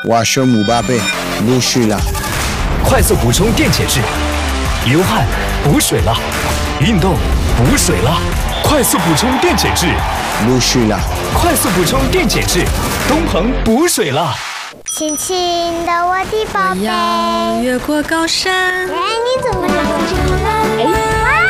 我是姆巴佩，入睡了。 快速补充电解质，流汗补水了，运动补水了，快速补充电解质， 入睡了。 快速补充电解质，东鹏补水了。 亲亲的我的宝贝， 我要越过高山。 哎，你怎么这么这么？哎。